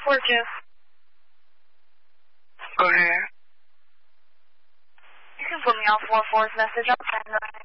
442. Go ahead. You can put me on 44's message. I'll send it.